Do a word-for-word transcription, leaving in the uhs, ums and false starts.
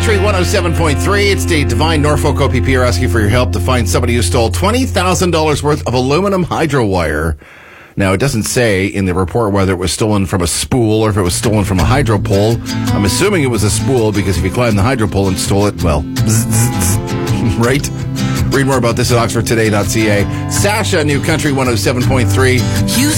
Country one oh seven point three. It's the Divine Norfolk O P P are asking for your help to find somebody who stole twenty thousand dollars worth of aluminum hydro wire. Now, it doesn't say in the report whether it was stolen from a spool or if it was stolen from a hydro pole. I'm assuming it was a spool because if you climbed the hydro pole and stole it, well, right? Read more about this at oxford today dot c a. Sasha, New Country one oh seven point three.